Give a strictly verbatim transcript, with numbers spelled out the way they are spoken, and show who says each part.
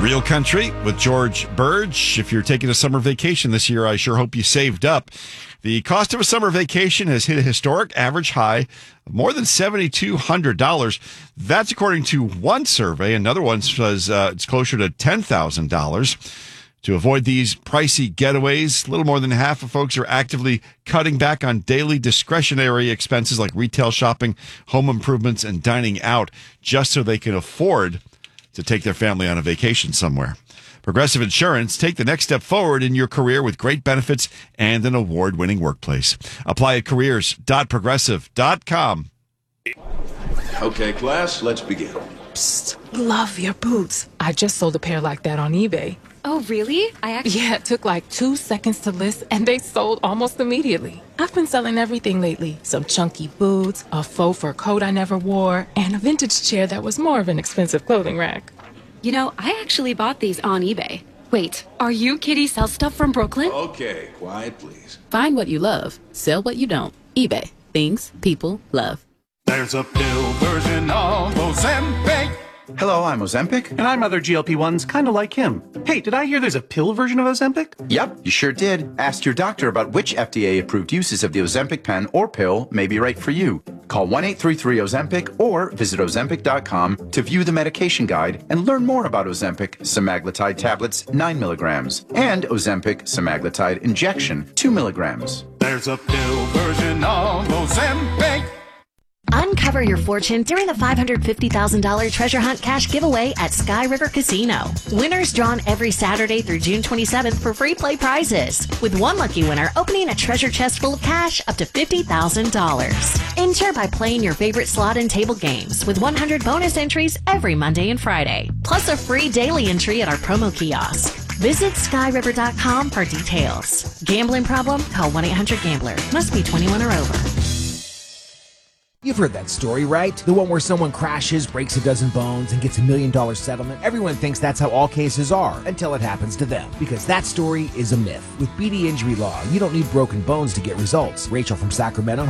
Speaker 1: Real Country with George Burge. If you're taking a summer vacation this year, I sure hope you saved up. The cost of a summer vacation has hit a historic average high of more than seven thousand two hundred dollars. That's according to one survey. Another one says uh, it's closer to ten thousand dollars. To avoid these pricey getaways, a little more than half of folks are actively cutting back on daily discretionary expenses like retail shopping, home improvements, and dining out just so they can afford to take their family on a vacation somewhere. Progressive Insurance, take the next step forward in your career with great benefits and an award-winning workplace. Apply at careers dot progressive dot com.
Speaker 2: Okay, class, let's begin.
Speaker 3: Psst, love your boots. I just sold a pair like that on eBay.
Speaker 4: Oh, really? I actually...
Speaker 3: Yeah, it took like two seconds to list, and they sold almost immediately. I've been selling everything lately. Some chunky boots, a faux fur coat I never wore, and a vintage chair that was more of an expensive clothing rack.
Speaker 4: You know, I actually bought these on eBay. Wait, are you Kitty Sell Stuff from Brooklyn?
Speaker 2: Okay, quiet, please.
Speaker 5: Find what you love. Sell what you don't. eBay. Things people love.
Speaker 6: There's a pill version of Ozempic.
Speaker 7: Hello, I'm Ozempic.
Speaker 8: And I'm other G L P ones, kind of like him. Hey, did I hear there's a pill version of Ozempic?
Speaker 7: Yep, you sure did. Ask your doctor about which F D A-approved uses of the Ozempic pen or pill may be right for you. Call one eight three three Ozempic or visit ozempic dot com to view the medication guide and learn more about Ozempic semaglutide tablets, nine milligrams, and Ozempic semaglutide injection, two milligrams.
Speaker 6: There's a pill version of Ozempic.
Speaker 9: Uncover your fortune during the five hundred fifty thousand dollars Treasure Hunt Cash giveaway at Sky River Casino. Winners drawn every Saturday through June twenty-seventh for free play prizes, with one lucky winner opening a treasure chest full of cash up to fifty thousand dollars. Enter by playing your favorite slot and table games with one hundred bonus entries every Monday and Friday, plus a free daily entry at our promo kiosk. Visit sky river dot com for details. Gambling problem? Call one eight hundred gambler. Must be twenty-one or over.
Speaker 10: You've heard that story, right? The one where someone crashes, breaks a dozen bones, and gets a million dollar settlement. Everyone thinks that's how all cases are until it happens to them. Because that story is a myth. With B D Injury Law, you don't need broken bones to get results. Rachel from Sacramento